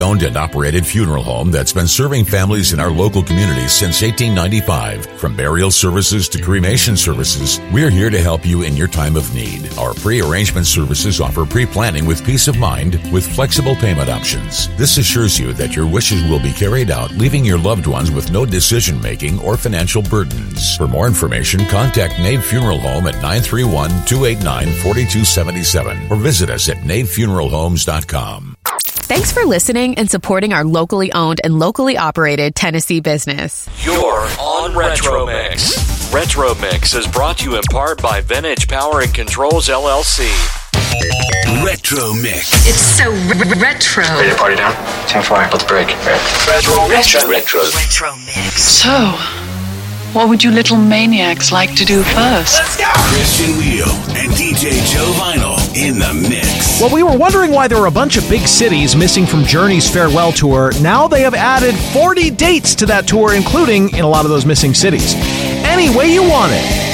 Owned and operated funeral home that's been serving families in our local community since 1895. From burial services to cremation services, we're here to help you in your time of need. Our pre-arrangement services offer pre-planning with peace of mind with flexible payment options. This assures you that your wishes will be carried out, leaving your loved ones with no decision-making or financial burdens. For more information, contact Nave Funeral Home at 931-289-4277 or visit us at navefuneralhomes.com. Thanks for listening and supporting our locally owned and locally operated Tennessee business. You're on Retro Mix. Retro Mix is brought to you in part by Vintage Power and Controls, LLC. Retro Mix. It's so retro. Ready to party down? 10-4. Let's break. Retro Mix. Retro Mix. So, what would you little maniacs like to do first? Let's go! Christian Wheel and DJ Joe Vinyl in the mix. Well, we were wondering why there were a bunch of big cities missing from Journey's farewell tour. Now they have added 40 dates to that tour, including in a lot of those missing cities. Any way you want it.